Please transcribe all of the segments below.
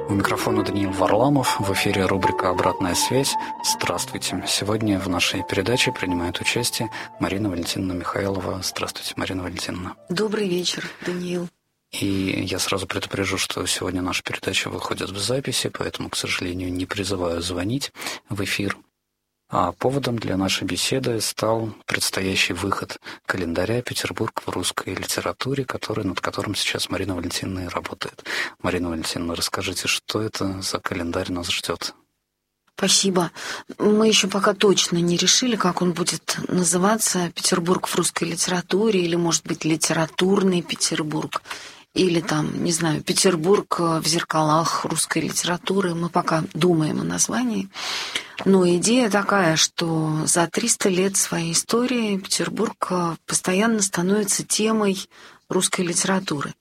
У микрофона Даниил Варламов. В эфире рубрика «Обратная связь». Здравствуйте. Сегодня в нашей передаче принимает участие Марина Валентиновна Михайлова. Здравствуйте, Марина Валентиновна. Добрый вечер, Даниил. И я сразу предупрежу, что сегодня наша передача выходит в записи, поэтому, к сожалению, не призываю звонить в эфир. А поводом для нашей беседы стал предстоящий выход календаря «Петербург в русской литературе», над которым сейчас Марина Валентиновна и работает. Марина Валентиновна, расскажите, что это за календарь нас ждет? Спасибо. Мы еще пока точно не решили, как он будет называться. «Петербург в русской литературе» или, может быть, «Литературный Петербург». Или там, не знаю, «Петербург в зеркалах русской литературы». Мы пока думаем о названии. Но идея такая, что за 300 лет своей истории Петербург постоянно становится темой русской литературы.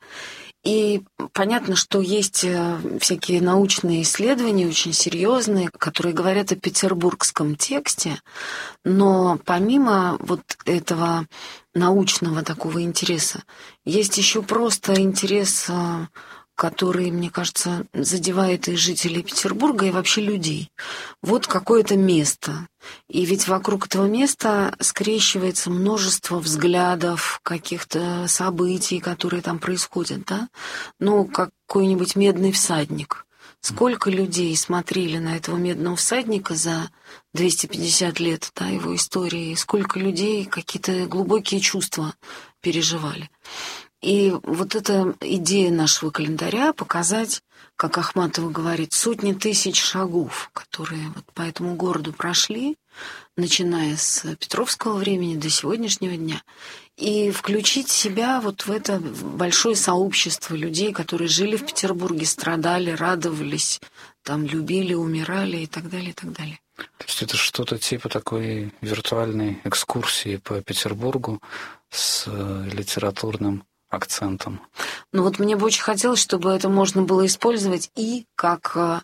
И понятно, что есть всякие научные исследования, очень серьезные, которые говорят о петербургском тексте, но помимо вот этого научного такого интереса, есть еще просто интерес, который, мне кажется, задевает и жителей Петербурга, и вообще людей. Вот какое-то место. И ведь вокруг этого места скрещивается множество взглядов, каких-то событий, которые там происходят, да? Ну, какой-нибудь «Медный всадник». Сколько людей смотрели на этого медного всадника за 250 лет, да, его истории, сколько людей какие-то глубокие чувства переживали. И вот эта идея нашего календаря — показать, как Ахматова говорит, сотни тысяч шагов, которые вот по этому городу прошли, начиная с Петровского времени до сегодняшнего дня, и включить себя вот в это большое сообщество людей, которые жили в Петербурге, страдали, радовались, там любили, умирали и так далее, и так далее. То есть это что-то типа такой виртуальной экскурсии по Петербургу с литературным акцентом. Ну вот мне бы очень хотелось, чтобы это можно было использовать и как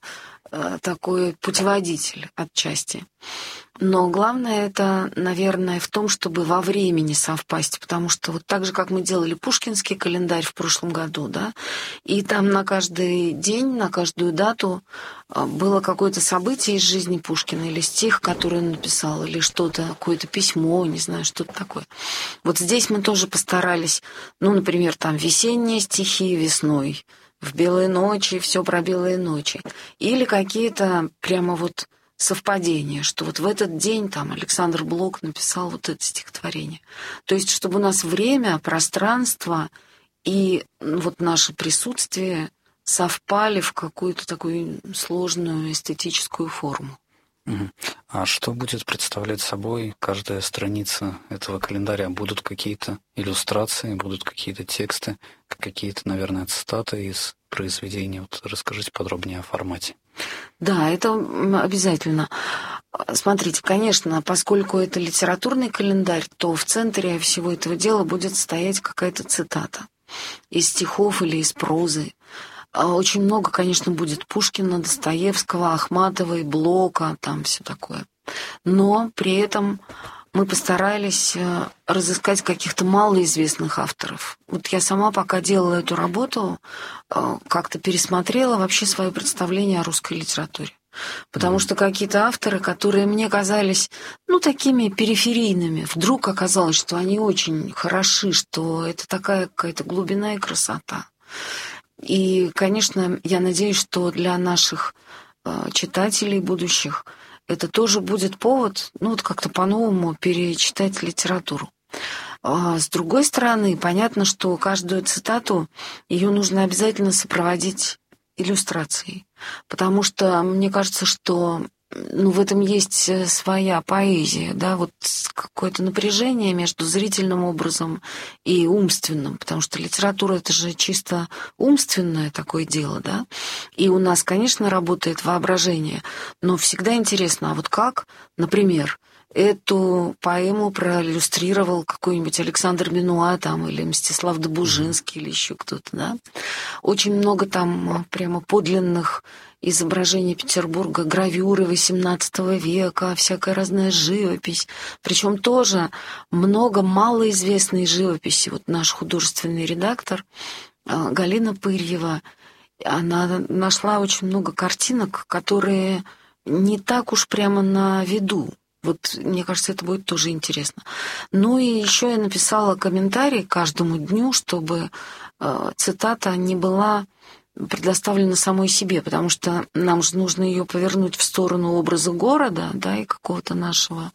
такой путеводитель отчасти. Но главное это, наверное, в том, чтобы во времени совпасть, потому что вот так же, как мы делали пушкинский календарь в прошлом году, да, и там на каждый день, на каждую дату было какое-то событие из жизни Пушкина, или стих, который он написал, или что-то, какое-то письмо, не знаю, что-то такое. Вот здесь мы тоже постарались, ну, например, там весенние стихи весной, в белые ночи, все про белые ночи, или какие-то прямо вот совпадение, что вот в этот день там Александр Блок написал вот это стихотворение. То есть, чтобы у нас время, пространство и вот наше присутствие совпали в какую-то такую сложную эстетическую форму. А что будет представлять собой каждая страница этого календаря? Будут какие-то иллюстрации, будут какие-то тексты, какие-то, наверное, цитаты из произведений? Вот расскажите подробнее о формате. Да, это обязательно. Смотрите, конечно, поскольку это литературный календарь, то в центре всего этого дела будет стоять какая-то цитата из стихов или из прозы. Очень много, конечно, будет Пушкина, Достоевского, Ахматовой, Блока, там все такое. Но при этом мы постарались разыскать каких-то малоизвестных авторов. Вот я сама, пока делала эту работу, как-то пересмотрела вообще свое представление о русской литературе. Потому что какие-то авторы, которые мне казались, ну, такими периферийными, вдруг оказалось, что они очень хороши, что это такая какая-то глубина и красота. И, конечно, я надеюсь, что для наших читателей будущих это тоже будет повод, ну, вот как-то по-новому перечитать литературу. С другой стороны, понятно, что каждую цитату, ее нужно обязательно сопроводить иллюстрацией, потому что мне кажется, что в этом есть своя поэзия, да, вот какое-то напряжение между зрительным образом и умственным, потому что литература — это же чисто умственное такое дело, да, и у нас, конечно, работает воображение, но всегда интересно, а вот как, например, эту поэму проиллюстрировал какой-нибудь Александр Бенуа там, или Мстислав Добужинский, или еще кто-то, да. Очень много там прямо подлинных изображений Петербурга, гравюры XVIII века, всякая разная живопись. Причем тоже много малоизвестной живописи. Вот наш художественный редактор Галина Пырьева Она нашла очень много картинок, которые не так уж прямо на виду. Вот, мне кажется, это будет тоже интересно. Ну и еще я написала комментарий каждому дню, чтобы цитата не была предоставлена самой себе, потому что нам же нужно ее повернуть в сторону образа города, да, и какого-то нашего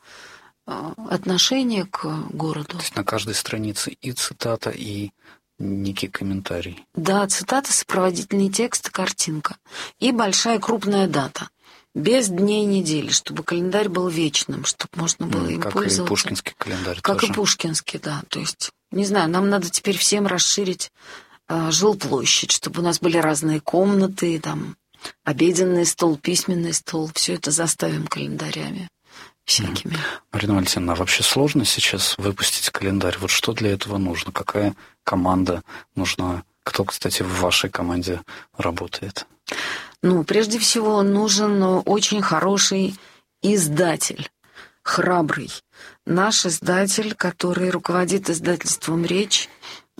отношения к городу. То есть на каждой странице и цитата, и некий комментарий. Да, цитата, сопроводительный текст и картинка. И большая крупная дата. Без дней недели, чтобы календарь был вечным, чтобы можно было им пользоваться. Как и пушкинский календарь Как тоже. и пушкинский, да. То есть, не знаю, нам надо теперь всем расширить жилплощадь, чтобы у нас были разные комнаты, там, обеденный стол, письменный стол. Все это заставим календарями всякими. Марина Валентиновна, а вообще сложно сейчас выпустить календарь? Вот что для этого нужно? Какая команда нужна? Кто, кстати, в вашей команде работает? Ну, прежде всего, нужен очень хороший издатель, храбрый. Наш издатель, который руководит издательством «Речь»,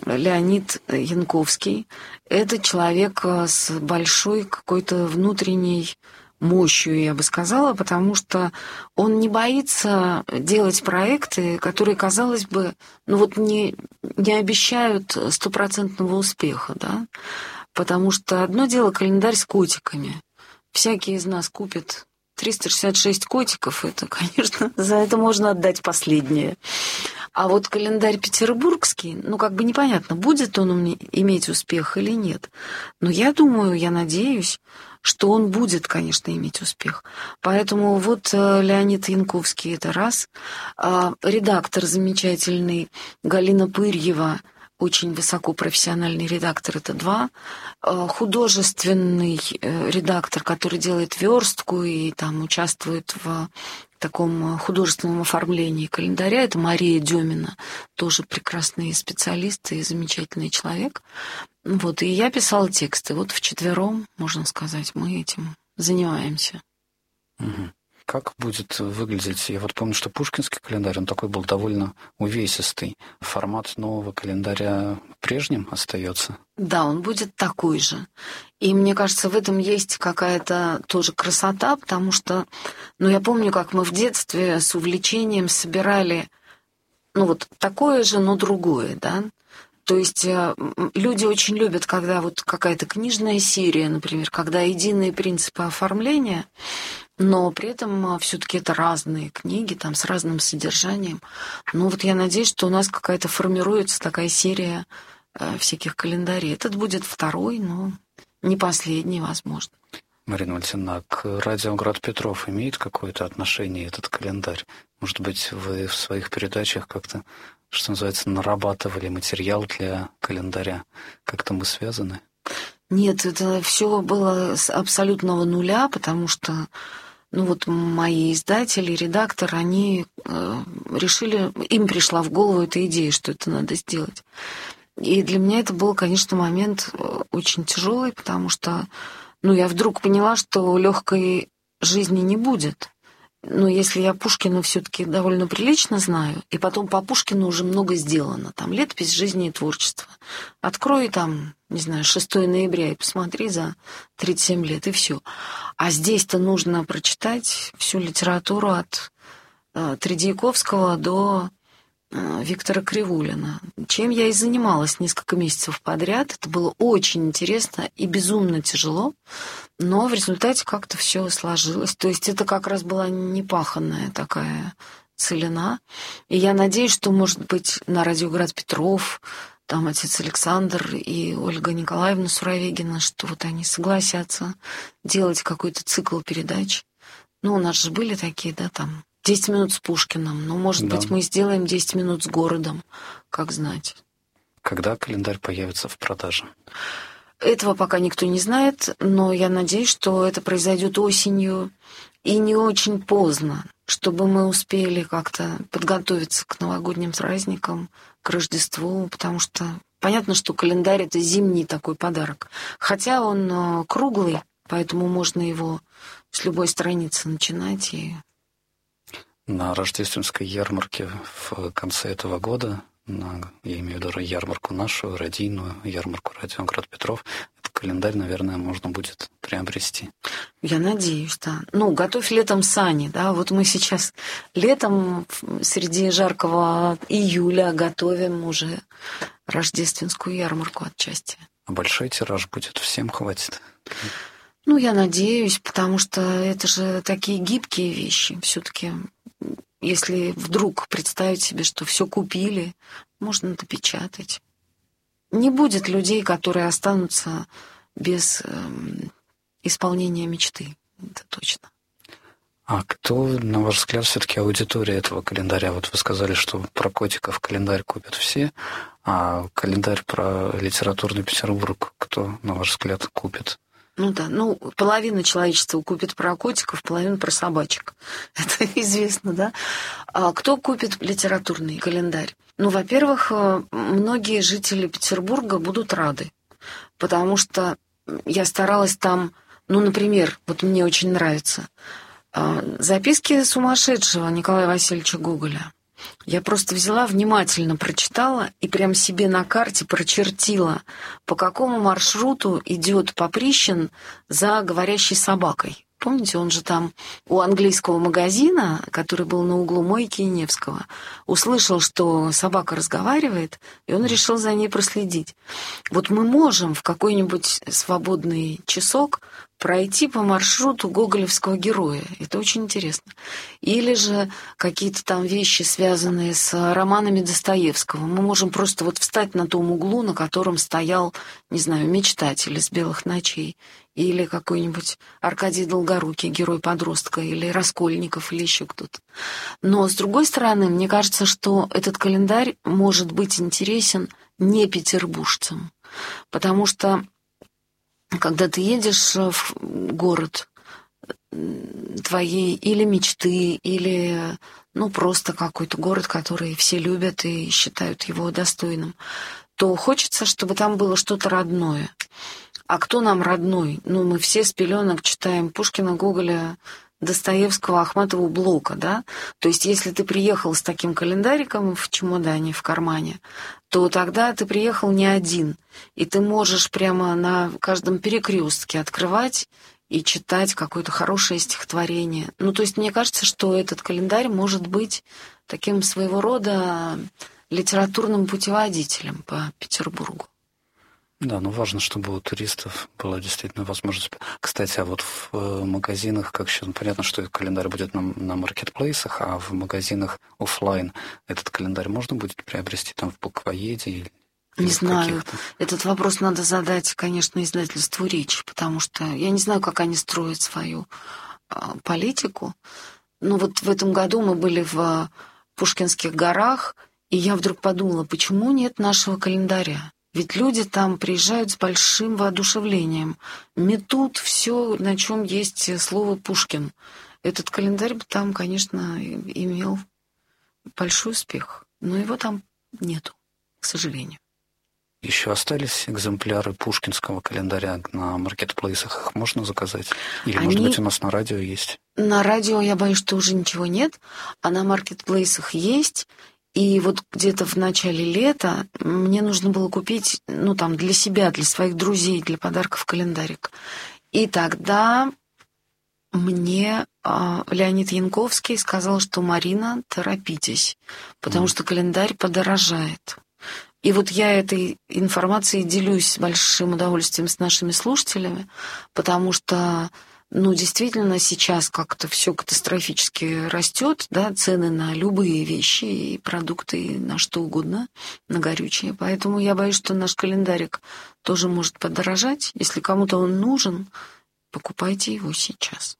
Леонид Янковский, это человек с большой какой-то внутренней мощью, я бы сказала, потому что он не боится делать проекты, которые, казалось бы, ну вот не обещают стопроцентного успеха, да, потому что одно дело календарь с котиками. Всякий из нас купит 366 котиков, это, конечно, за это можно отдать последнее. А вот календарь петербургский, ну, как бы непонятно, будет он иметь успех или нет. Но я думаю, я надеюсь, что он будет, конечно, иметь успех. Поэтому вот Леонид Янковский — это раз. Редактор замечательный Галина Пырьева, очень высокопрофессиональный редактор — это два. Художественный редактор, который делает верстку и там участвует в таком художественном оформлении календаря, это Мария Демина, тоже прекрасный специалист и замечательный человек. Вот, и я писала тексты. Вот вчетвером, можно сказать, мы этим занимаемся. Угу. Как будет выглядеть? Я вот помню, что пушкинский календарь, он такой был довольно увесистый. Формат нового календаря прежним остается? Да, он будет такой же. И мне кажется, в этом есть какая-то тоже красота, потому что, ну, я помню, как мы в детстве с увлечением собирали, ну, вот такое же, но другое, да. То есть люди очень любят, когда вот какая-то книжная серия, например, когда единые принципы оформления, но при этом все-таки это разные книги, там, с разным содержанием. Ну, вот я надеюсь, что у нас какая-то формируется такая серия всяких календарей. Этот будет второй, но не последний, возможно. Марина Валентиновна, к радио «Град Петров» имеет какое-то отношение этот календарь? Может быть, вы в своих передачах как-то, что называется, нарабатывали материал для календаря? Как-то мы связаны? Нет, это все было с абсолютного нуля, потому что, ну вот мои издатели, редактор, они решили, им пришла в голову эта идея, что это надо сделать. И для меня это был, конечно, момент очень тяжелый, потому что, ну, я вдруг поняла, что легкой жизни не будет. Но если я Пушкина все-таки довольно прилично знаю, и потом по Пушкину уже много сделано, там летопись жизни и творчества. Открой там, не знаю, 6 ноября и посмотри за 37 лет, и все. А здесь-то нужно прочитать всю литературу от Тредьяковского до Виктора Кривулина, чем я и занималась несколько месяцев подряд. Это было очень интересно и безумно тяжело, но в результате как-то все сложилось. То есть это как раз была непаханная такая целина. И я надеюсь, что, может быть, на радио «Град Петров», там отец Александр и Ольга Николаевна Суровегина, что вот они согласятся делать какой-то цикл передач. Ну, у нас же были такие, да, там 10 минут с Пушкиным. Ну, может быть, мы сделаем 10 минут с городом, как знать. Когда календарь появится в продаже? Этого пока никто не знает, но я надеюсь, что это произойдет осенью и не очень поздно, чтобы мы успели как-то подготовиться к новогодним праздникам, к Рождеству, потому что понятно, что календарь — это зимний такой подарок. Хотя он круглый, поэтому можно его с любой страницы начинать и... На рождественской ярмарке в конце этого года, я имею в виду ярмарку нашу, радийную, ярмарку радио «Град Петров», этот календарь, наверное, можно будет приобрести. Я надеюсь, да. Готовь летом сани, да. Вот мы сейчас летом среди жаркого июля готовим уже рождественскую ярмарку отчасти. А большой тираж будет, всем хватит? Я надеюсь, потому что это же такие гибкие вещи. Все-таки, если вдруг представить себе, что все купили, можно допечатать. Не будет людей, которые останутся без исполнения мечты. Это точно. А кто, на ваш взгляд, все-таки аудитория этого календаря? Вот вы сказали, что про котиков календарь купят все, а календарь про литературный Петербург кто, на ваш взгляд, купит? Половина человечества купит про котиков, половина про собачек. Это известно, да? А кто купит литературный календарь? Во-первых, многие жители Петербурга будут рады, потому что я старалась там, например, вот мне очень нравится записки сумасшедшего Николая Васильевича Гоголя. Я просто взяла, внимательно прочитала и прям себе на карте прочертила, по какому маршруту идет Поприщин за говорящей собакой. Помните, он же там у английского магазина, который был на углу Мойки и Невского, услышал, что собака разговаривает, и он решил за ней проследить. Вот мы можем в какой-нибудь свободный часок пройти по маршруту гоголевского героя. Это очень интересно. Или же какие-то там вещи, связанные с романами Достоевского. Мы можем просто вот встать на том углу, на котором стоял, не знаю, «Мечтатель» из «Белых ночей», или какой-нибудь Аркадий Долгорукий, герой-подростка, или Раскольников, или еще кто-то. Но, с другой стороны, мне кажется, что этот календарь может быть интересен не петербуржцам, потому что когда ты едешь в город твоей или мечты, или просто какой-то город, который все любят и считают его достойным, то хочется, чтобы там было что-то родное. А кто нам родной? Мы все с пеленок читаем Пушкина, Гоголя, Достоевского, Ахматову, Блока, да? То есть, если ты приехал с таким календариком в чемодане, в кармане, то тогда ты приехал не один, и ты можешь прямо на каждом перекрестке открывать и читать какое-то хорошее стихотворение. То есть, мне кажется, что этот календарь может быть таким своего рода литературным путеводителем по Петербургу. Да, важно, чтобы у туристов была действительно возможность. Кстати, а вот в магазинах, как сейчас, понятно, что этот календарь будет на маркетплейсах, а в магазинах офлайн этот календарь можно будет приобрести там в буквоеде или не знаю. Этот вопрос надо задать, конечно, издательству «Речь», потому что я не знаю, как они строят свою политику. Вот в этом году мы были в Пушкинских горах, и я вдруг подумала, почему нет нашего календаря? Ведь люди там приезжают с большим воодушевлением, метут все, на чем есть слово «Пушкин». Этот календарь бы там, конечно, имел большой успех, но его там нету, к сожалению. Еще остались экземпляры пушкинского календаря на маркетплейсах? Их можно заказать? Или, может быть, у нас на радио есть? На радио, я боюсь, что уже ничего нет, а на маркетплейсах есть. И вот где-то в начале лета мне нужно было купить, для себя, для своих друзей, для подарков календарик. И тогда мне Леонид Янковский сказал, что «Марина, торопитесь, потому что календарь подорожает». И вот я этой информацией делюсь с большим удовольствием с нашими слушателями, потому что действительно, сейчас как-то все катастрофически растет, да, цены на любые вещи и продукты, и на что угодно, на горючее. Поэтому я боюсь, что наш календарик тоже может подорожать. Если кому-то он нужен, покупайте его сейчас.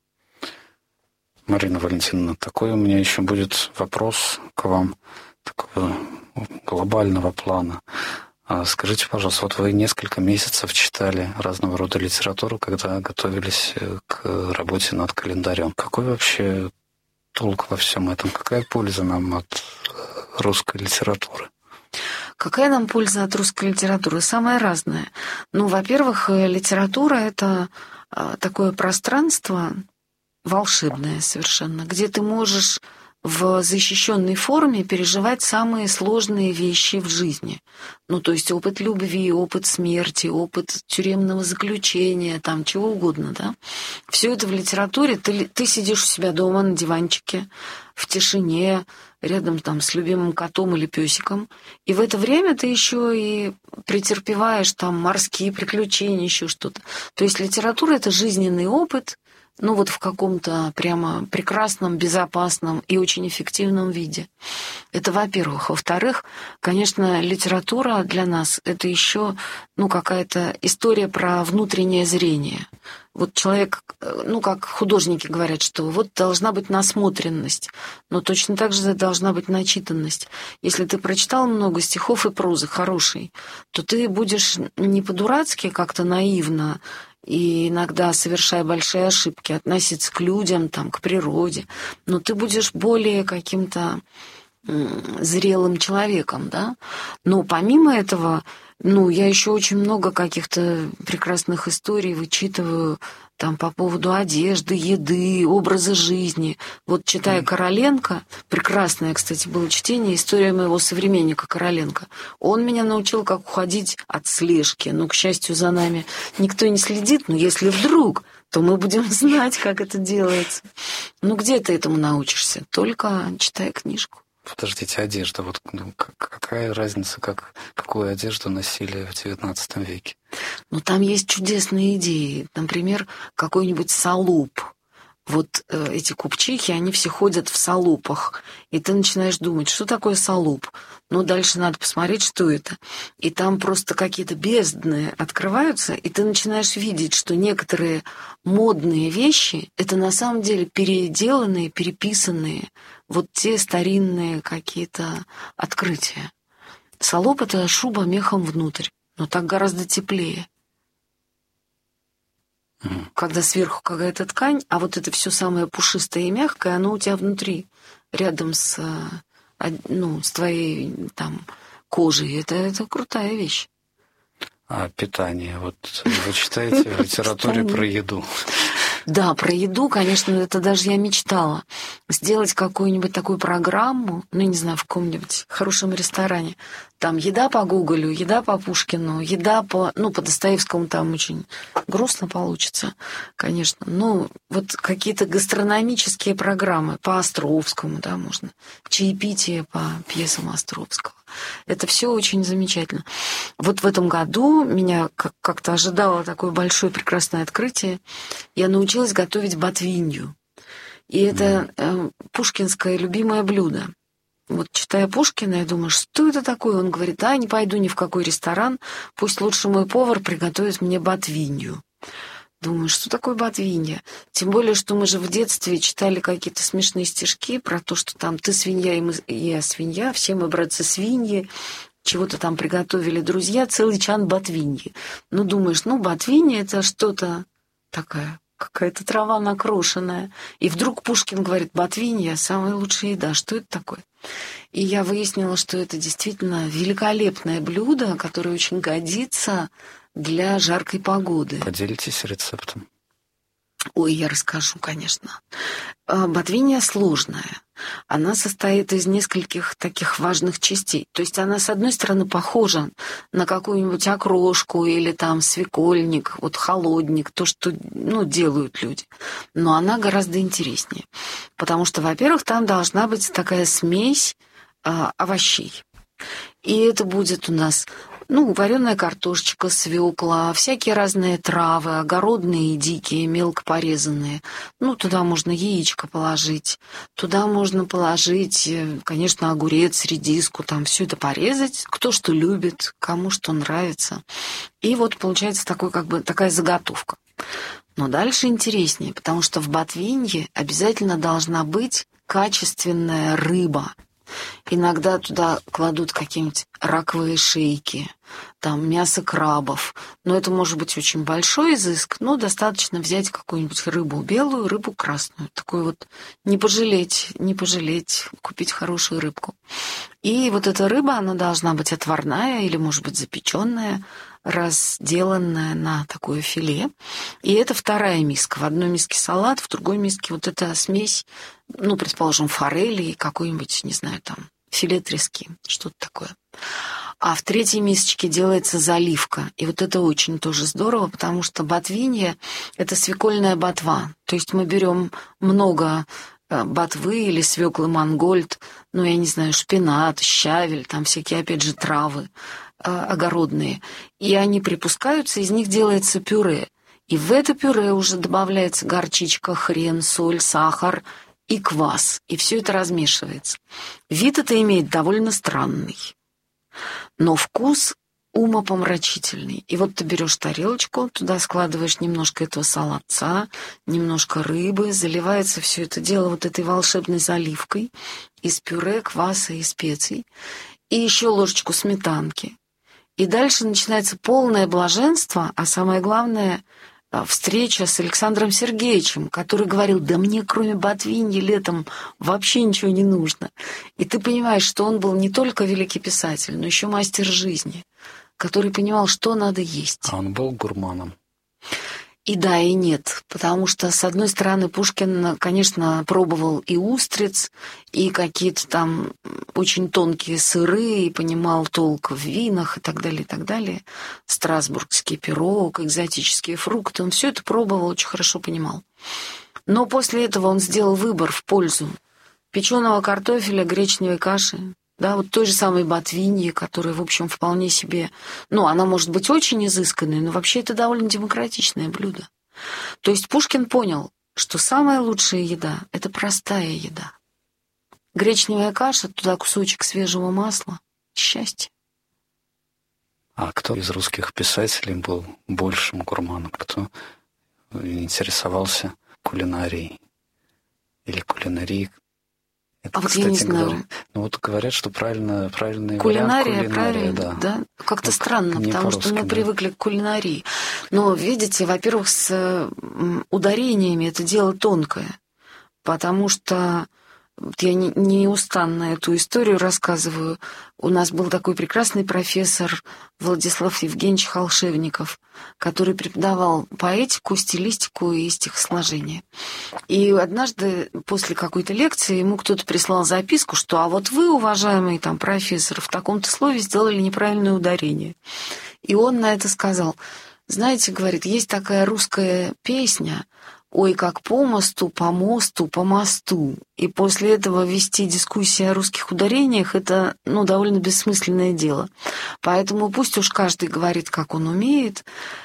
Марина Валентиновна, такой у меня еще будет вопрос к вам, такого глобального плана. Скажите, пожалуйста, вот вы несколько месяцев читали разного рода литературу, когда готовились к работе над календарем. Какой вообще толк во всем этом? Какая польза нам от русской литературы? Какая нам польза от русской литературы? Самая разная. Во-первых, литература — это такое пространство волшебное совершенно, где ты можешь в защищенной форме переживать самые сложные вещи в жизни. Ну, то есть опыт любви, опыт смерти, опыт тюремного заключения, там чего угодно, да. Все это в литературе. Ты сидишь у себя дома на диванчике, в тишине, рядом там с любимым котом или песиком, и в это время ты еще и претерпеваешь там морские приключения, еще что-то. То есть литература — это жизненный опыт, ну вот в каком-то прямо прекрасном, безопасном и очень эффективном виде. Это во-первых. Во-вторых, конечно, литература для нас — это еще, ну, какая-то история про внутреннее зрение. Вот человек, ну, как художники говорят, что вот должна быть насмотренность, но точно так же должна быть начитанность. Если ты прочитал много стихов и прозы хорошей, то ты будешь не по-дурацки как-то наивно и иногда, совершая большие ошибки, относиться к людям, там, к природе, но ты будешь более каким-то зрелым человеком, да. Но помимо этого, ну, я еще очень много каких-то прекрасных историй вычитываю там по поводу одежды, еды, образа жизни. Вот читая Короленко, прекрасное, кстати, было чтение, история моего современника Короленко. Он меня научил, как уходить от слежки. Но, к счастью, за нами никто не следит, но если вдруг, то мы будем знать, как это делается. Ну, где ты этому научишься? Только читая книжку. Подождите, одежда. Вот какая разница, какую одежду носили в XIX веке? Ну, там есть чудесные идеи. Например, какой-нибудь салуп. Вот эти купчихи, они все ходят в салупах. И ты начинаешь думать, что такое салуп? Ну, дальше надо посмотреть, что это. И там просто какие-то бездны открываются, и ты начинаешь видеть, что некоторые модные вещи — это на самом деле переделанные, переписанные вот те старинные какие-то открытия. Салоп — это шуба мехом внутрь, но так гораздо теплее. Когда сверху какая-то ткань, а вот это все самое пушистое и мягкое, оно у тебя внутри, рядом с твоей там кожей. Это крутая вещь. А питание? Вот вы читаете в литературе про еду? Да, про еду, конечно, это даже я мечтала. Сделать какую-нибудь такую программу, ну, не знаю, в каком-нибудь хорошем ресторане. Там еда по Гоголю, еда по Пушкину, еда по... Ну, по Достоевскому там очень грустно получится, конечно. Ну, вот какие-то гастрономические программы по Островскому, да, можно. Чаепитие по пьесам Островского. Это все очень замечательно. Вот в этом году меня как-то ожидало такое большое прекрасное открытие. Я научилась готовить ботвинью. И это пушкинское любимое блюдо. Вот читая Пушкина, я думаю, что это такое? Он говорит, не пойду ни в какой ресторан, пусть лучше мой повар приготовит мне ботвинью. Думаю, что такое ботвинья? Тем более, что мы же в детстве читали какие-то смешные стишки про то, что там ты свинья, и я свинья, все мы братцы-свиньи, чего-то там приготовили друзья, целый чан ботвиньи. Ну, думаешь, ботвинья — это что-то такая, какая-то трава накрошенная. И вдруг Пушкин говорит, ботвинья — самая лучшая еда. Что это такое? И я выяснила, что это действительно великолепное блюдо, которое очень годится для жаркой погоды. Поделитесь рецептом. Ой, я расскажу, конечно. Ботвинья сложная. Она состоит из нескольких таких важных частей. То есть она, с одной стороны, похожа на какую-нибудь окрошку или там свекольник, вот холодник, то, что делают люди. Но она гораздо интереснее. Потому что, во-первых, там должна быть такая смесь овощей. И это будет у нас вареная картошечка, свекла, всякие разные травы, огородные и дикие, мелко порезанные. Туда можно яичко положить, туда можно положить, конечно, огурец, редиску, там все это порезать, кто что любит, кому что нравится. И вот получается такая заготовка. Но дальше интереснее, потому что в ботвинье обязательно должна быть качественная рыба. Иногда туда кладут какие-нибудь раковые шейки, там мясо крабов. Но это может быть очень большой изыск, но достаточно взять какую-нибудь рыбу белую, рыбу красную. Такую вот не пожалеть, купить хорошую рыбку. И вот эта рыба, она должна быть отварная или, может быть, запеченная. разделанное на такое филе. И это вторая миска. В одной миске салат, в другой миске вот эта смесь, ну, предположим, форели и какой-нибудь, не знаю, там, филе трески, что-то такое. А в третьей мисочке делается заливка. И вот это очень тоже здорово, потому что ботвинья – это свекольная ботва. То есть мы берем много ботвы или свеклы мангольд, ну, я не знаю, шпинат, щавель, там всякие, опять же, травы огородные. И они припускаются, из них делается пюре. И в это пюре уже добавляется горчичка, хрен, соль, сахар и квас. И все это размешивается. Вид это имеет довольно странный. Но вкус умопомрачительный. И вот ты берешь тарелочку, туда складываешь немножко этого салатца, немножко рыбы, заливается все это дело вот этой волшебной заливкой из пюре, кваса и специй, и еще ложечку сметанки. И дальше начинается полное блаженство, а самое главное — встреча с Александром Сергеевичем, который говорил: да мне кроме ботвиньи летом вообще ничего не нужно. И ты понимаешь, что он был не только великий писатель, но еще мастер жизни, который понимал, что надо есть. А он был гурманом? И да, и нет, потому что, с одной стороны, Пушкин, конечно, пробовал и устриц, и какие-то там очень тонкие сыры, и понимал толк в винах и так далее, и так далее. Страсбургский пирог, экзотические фрукты, он все это пробовал, очень хорошо понимал. Но после этого он сделал выбор в пользу печеного картофеля, гречневой каши, да, вот той же самой ботвиньи, которая, в общем, вполне себе... Ну, она может быть очень изысканной, но вообще это довольно демократичное блюдо. То есть Пушкин понял, что самая лучшая еда — это простая еда. Гречневая каша, туда кусочек свежего масла — счастье. А кто из русских писателей был большим гурманом? Кто интересовался кулинарией или кулинарией? Это, а вот кстати, я не знаю. Ну вот говорят, что правильный кулинария, вариант кулинария, да? Как-то ну, странно, потому что мы привыкли к кулинарии. Но, видите, во-первых, с ударениями это дело тонкое, потому что я неустанно эту историю рассказываю. У нас был такой прекрасный профессор Владислав Евгеньевич Холшевников, который преподавал поэтику, стилистику и стихосложение. И однажды после какой-то лекции ему кто-то прислал записку, что «а вот вы, уважаемый там профессор, в таком-то слове сделали неправильное ударение». И он на это сказал: знаете, говорит, есть такая русская песня «Ой, как по мосту, по мосту, по мосту». И после этого вести дискуссии о русских ударениях — это, довольно бессмысленное дело. Поэтому пусть уж каждый говорит, как он умеет.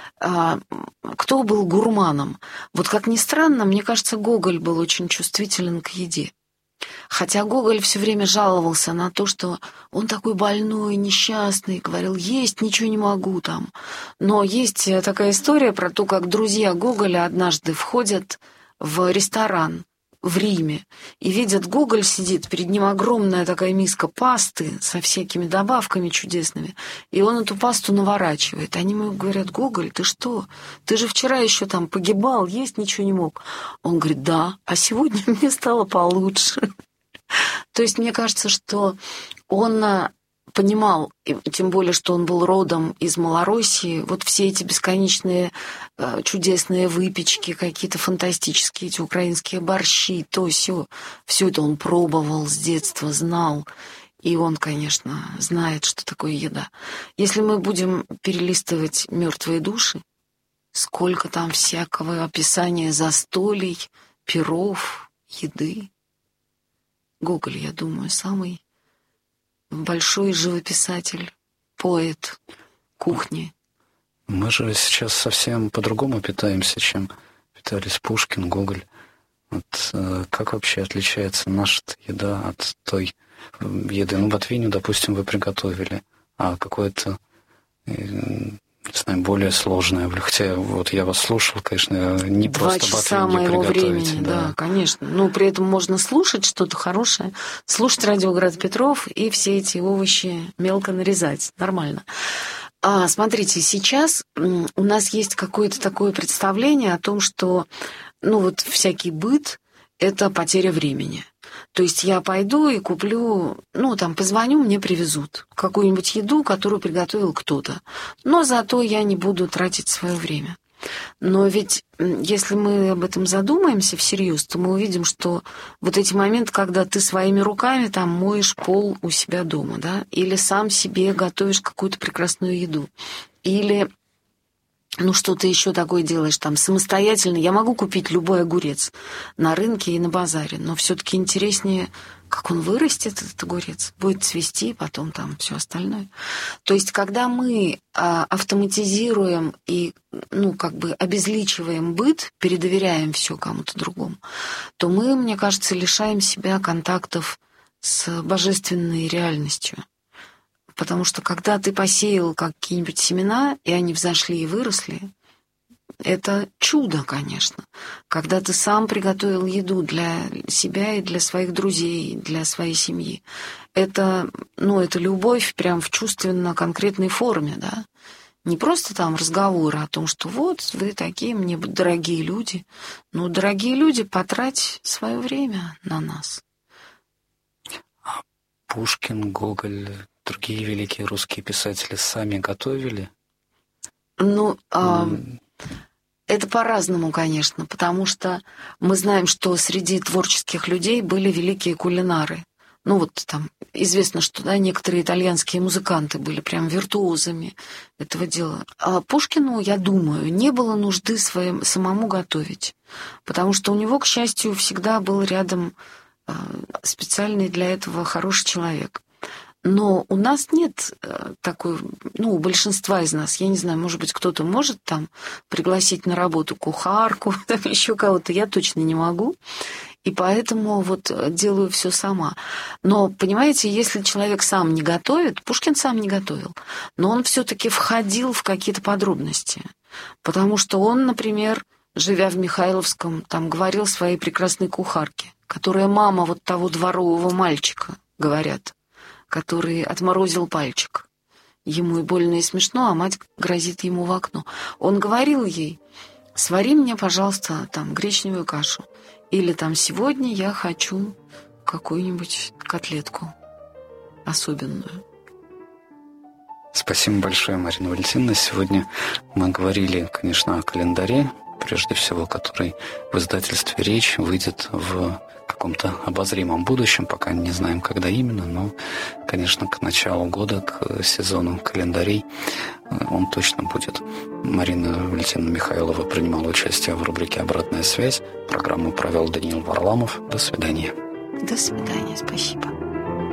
Кто был гурманом? Вот как ни странно, мне кажется, Гоголь был очень чувствителен к еде. Хотя Гоголь все время жаловался на то, что он такой больной, несчастный, говорил: есть ничего не могу там. Но есть такая история про то, как друзья Гоголя однажды входят в ресторан в Риме и видят, Гоголь сидит, перед ним огромная такая миска пасты со всякими добавками чудесными, и он эту пасту наворачивает. Они ему говорят: Гоголь, ты что? Ты же вчера еще там погибал, есть ничего не мог. Он говорит: да, а сегодня мне стало получше. То есть мне кажется, что он понимал, тем более, что он был родом из Малороссии, вот все эти бесконечные чудесные выпечки, какие-то фантастические эти украинские борщи, то сё, все это он пробовал с детства, знал. И он, конечно, знает, что такое еда. Если мы будем перелистывать «Мертвые души», сколько там всякого описания застолий, пиров, еды. Гоголь, я думаю, самый большой живописатель, поэт кухни. Мы же сейчас совсем по-другому питаемся, чем питались Пушкин, Гоголь. Вот, как вообще отличается наша еда от той еды? Ботвинью, допустим, вы приготовили, а какое-то, не знаю, более сложное. Хотя вот я вас слушал, конечно, не просто ботвинью приготовить. Времени, да, конечно. Но при этом можно слушать что-то хорошее, слушать радио «Град Петров» и все эти овощи мелко нарезать. Нормально. Смотрите, сейчас у нас есть какое-то такое представление о том, что всякий быт — это потеря времени. То есть я пойду и куплю, позвоню, мне привезут какую-нибудь еду, которую приготовил кто-то. Но зато я не буду тратить свое время. Но ведь если мы об этом задумаемся всерьез, то мы увидим, что вот эти моменты, когда ты своими руками там моешь пол у себя дома, да, или сам себе готовишь какую-то прекрасную еду, или что ты еще такое делаешь там самостоятельно. Я могу купить любой огурец на рынке и на базаре, но все-таки интереснее, как он вырастет, этот огурец, будет цвести, потом там все остальное. То есть, когда мы автоматизируем и, обезличиваем быт, передоверяем все кому-то другому, то мы, мне кажется, лишаем себя контактов с божественной реальностью. Потому что когда ты посеял какие-нибудь семена, и они взошли и выросли, это чудо, конечно. Когда ты сам приготовил еду для себя и для своих друзей, для своей семьи. Это любовь прям в чувственно-конкретной форме, да. Не просто там разговоры о том, что вот вы такие мне дорогие люди. Дорогие люди, потрать свое время на нас. Пушкин, Гоголь, другие великие русские писатели сами готовили? Это по-разному, конечно, потому что мы знаем, что среди творческих людей были великие кулинары. Известно, что некоторые итальянские музыканты были прям виртуозами этого дела. А Пушкину, я думаю, не было нужды самому готовить, потому что у него, к счастью, всегда был рядом специальный для этого хороший человек. Но у нас нет такой, у большинства из нас, я не знаю, может быть, кто-то может там пригласить на работу кухарку, там еще кого-то, я точно не могу. И поэтому делаю все сама. Но, понимаете, если человек сам не готовит, Пушкин сам не готовил, но он все-таки входил в какие-то подробности. Потому что он, например, живя в Михайловском, там говорил своей прекрасной кухарке, которая мама того дворового мальчика, говорят, который отморозил пальчик. Ему и больно, и смешно, а мать грозит ему в окно. Он говорил ей: свари мне, пожалуйста, гречневую кашу. Или сегодня я хочу какую-нибудь котлетку особенную. Спасибо большое, Марина Валентиновна. Сегодня мы говорили, конечно, о календаре, прежде всего, который в издательстве «Речь» выйдет в каком-то обозримом будущем, пока не знаем, когда именно, но, конечно, к началу года, к сезону календарей он точно будет. Марина Валентиновна Михайлова принимала участие в рубрике «Обратная связь». Программу провел Даниил Варламов. До свидания. До свидания, спасибо.